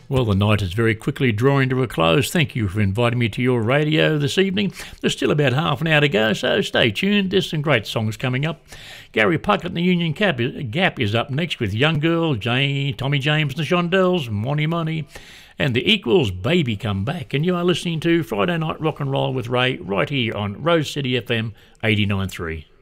Well, the night is very quickly drawing to a close. Thank you for inviting me to your radio this evening. There's still about half an hour to go, so stay tuned. There's some great songs coming up. Gary Puckett and the Union Gap is up next with Young Girl, Tommy James and the Shondells, Money Money, and the Equals, Baby Come Back. And you are listening to Friday Night Rock and Roll with Ray right here on Rose City FM 89.3.